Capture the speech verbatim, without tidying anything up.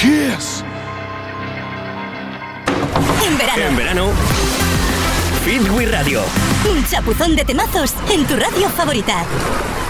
Kiss. En verano. En verano. Fit We Radio. Un chapuzón de temazos en tu radio favorita.